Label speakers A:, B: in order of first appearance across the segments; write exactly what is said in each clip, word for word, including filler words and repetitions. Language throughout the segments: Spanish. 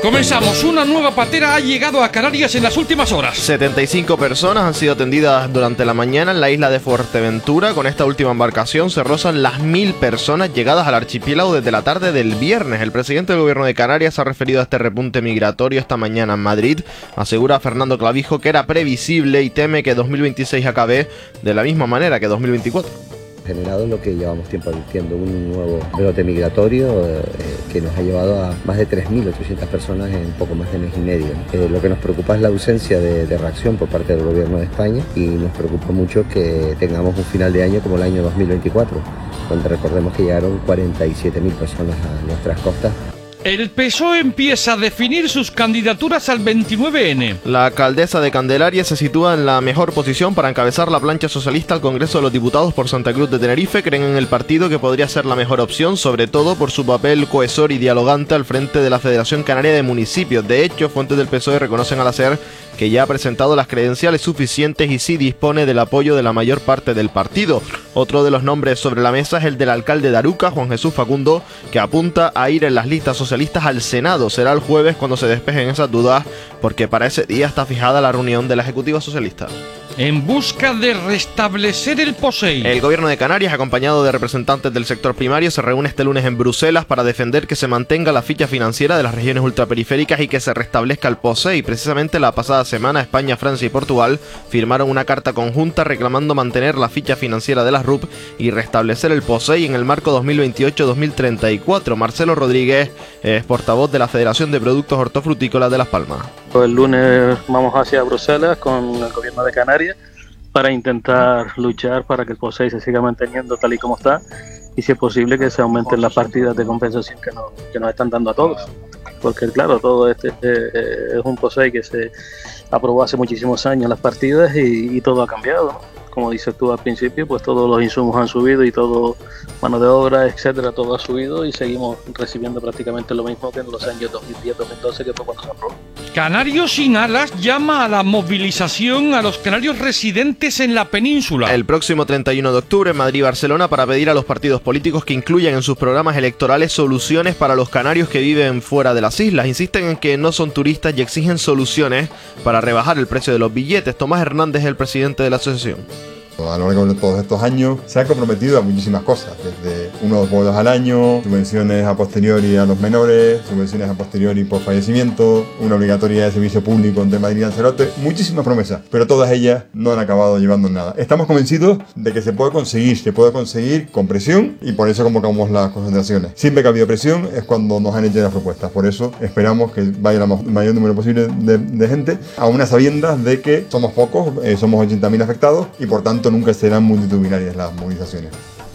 A: Comenzamos. Una nueva patera ha llegado a Canarias en las últimas horas.
B: setenta y cinco personas han sido atendidas durante la mañana en la isla de Fuerteventura. Con esta última embarcación se rozan las mil personas llegadas al archipiélago desde la tarde del viernes. El presidente del gobierno de Canarias ha referido a este repunte migratorio esta mañana en Madrid. Asegura Fernando Clavijo que era previsible y teme que dos mil veintiséis acabe de la misma manera que dos mil veinticuatro.
C: Generado lo que llevamos tiempo advirtiendo, un nuevo brote migratorio eh, que nos ha llevado a más de tres mil ochocientas personas en poco más de mes y medio. Eh, lo que nos preocupa es la ausencia de, de reacción por parte del gobierno de España y nos preocupa mucho que tengamos un final de año como el año dos mil veinticuatro, donde recordemos que llegaron cuarenta y siete mil personas a nuestras costas.
A: El P S O E empieza a definir sus candidaturas al veintinueve ene.
B: La alcaldesa de Candelaria se sitúa en la mejor posición para encabezar la plancha socialista al Congreso de los Diputados por Santa Cruz de Tenerife. Creen en el partido que podría ser la mejor opción, sobre todo por su papel cohesor y dialogante al frente de la Federación Canaria de Municipios. De hecho, fuentes del P S O E reconocen al hacer que ya ha presentado las credenciales suficientes y sí dispone del apoyo de la mayor parte del partido. Otro de los nombres sobre la mesa es el del alcalde de Aruca, Juan Jesús Facundo, que apunta a ir en las listas socialistas al Senado. Será el jueves cuando se despejen esas dudas, porque para ese día está fijada la reunión de la Ejecutiva Socialista.
A: En busca de restablecer el P O S E I.
B: El gobierno de Canarias, acompañado de representantes del sector primario, se reúne este lunes en Bruselas para defender que se mantenga la ficha financiera de las regiones ultraperiféricas y que se restablezca el P O S E I. Precisamente la pasada semana España, Francia y Portugal firmaron una carta conjunta reclamando mantener la ficha financiera de las R U P y restablecer el P O S E I en el marco dos mil veintiocho dos mil treinta y cuatro. Marcelo Rodríguez es portavoz de la Federación de Productos Hortofrutícolas de Las Palmas.
D: El lunes vamos hacia Bruselas con el gobierno de Canarias para intentar luchar para que el P O S E I se siga manteniendo tal y como está y, si es posible, que se aumenten las partidas de compensación que nos, que nos están dando a todos. Porque, claro, todo este eh, es un P O S E I que se aprobó hace muchísimos años las partidas y, y todo ha cambiado, ¿no? Como dices tú al principio, pues todos los insumos han subido y todo, mano de obra, etcétera, todo ha subido y seguimos recibiendo prácticamente lo mismo que en los años dos mil diez dos mil doce, que fue cuando se aprobó.
A: Canarios sin Alas llama a la movilización a los canarios residentes en la península.
B: El próximo treinta y uno de octubre en Madrid y Barcelona, para pedir a los partidos políticos que incluyan en sus programas electorales soluciones para los canarios que viven fuera de las islas. Insisten en que no son turistas y exigen soluciones para rebajar el precio de los billetes. Tomás Hernández es el presidente de la asociación.
E: A lo largo de todos estos años se ha comprometido a muchísimas cosas, desde unos vuelos al año, subvenciones a posteriori a los menores, subvenciones a posteriori por fallecimiento, una obligatoria de servicio público entre Madrid y Lanzarote, muchísimas promesas, pero todas ellas no han acabado llevando nada. Estamos convencidos de que se puede conseguir, se puede conseguir con presión, y por eso convocamos las concentraciones. Siempre que ha habido presión es cuando nos han hecho las propuestas, por eso esperamos que vaya el mayor número posible de, de gente, a unas sabiendas de que somos pocos, eh, somos ochenta mil afectados y por tanto nunca serán multitudinarias las movilizaciones.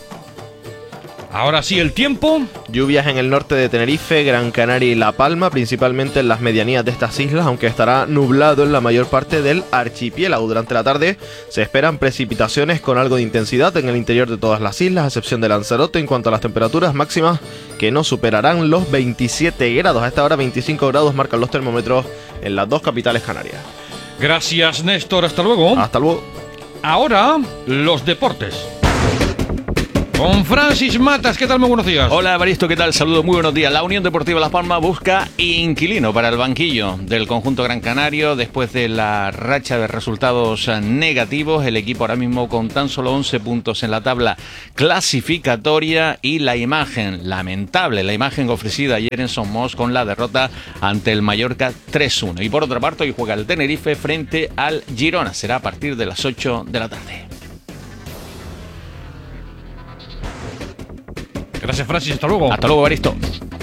A: Ahora sí, el tiempo.
B: Lluvias en el norte de Tenerife, Gran Canaria y La Palma, principalmente en las medianías de estas islas, aunque estará nublado en la mayor parte del archipiélago. Durante la tarde se esperan precipitaciones con algo de intensidad en el interior de todas las islas, a excepción de Lanzarote. En cuanto a las temperaturas máximas, que no superarán los veintisiete grados. A esta hora veinticinco grados marcan los termómetros en las dos capitales canarias.
A: Gracias, Néstor. Hasta luego.
B: Hasta luego.
A: Ahora, los deportes. Con Francis Matas, ¿qué tal? Muy buenos días.
F: Hola, Evaristo, ¿qué tal? Saludos, muy buenos días. La Unión Deportiva Las Palmas busca inquilino para el banquillo del conjunto gran canario después de la racha de resultados negativos. El equipo ahora mismo con tan solo once puntos en la tabla clasificatoria y la imagen, lamentable, la imagen ofrecida ayer en Somos con la derrota ante el Mallorca tres uno. Y por otra parte, hoy juega el Tenerife frente al Girona. Será a partir de las ocho de la tarde.
A: Gracias, Francis. Hasta luego.
F: Hasta luego, Evaristo.